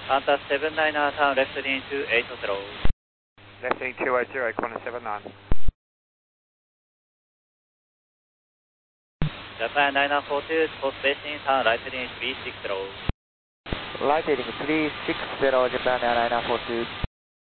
Qantas 799, turn left heading 280. Left heading 280, Qantas 79. Japan 9942, post basing, turn right heading 360. Right heading 360, Japan 9942.